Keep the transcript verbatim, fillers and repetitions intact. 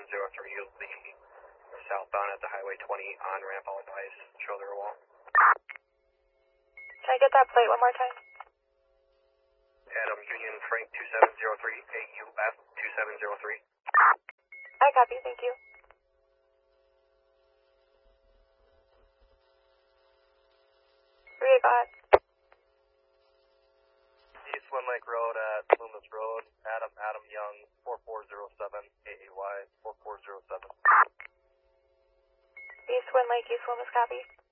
seven zero three, you'll be southbound at the Highway twenty on-ramp, all advise, shoulder wall. Can I get that plate one more time? Adam Union Frank two seven zero three, A U F two seven zero three. I copy, thank you. three eight five. East Wind Lake Road at Loomis Road, Adam Adam Young, four four zero seven, A A Y, four four zero seven. East Wind Lake, East Loomis, copy.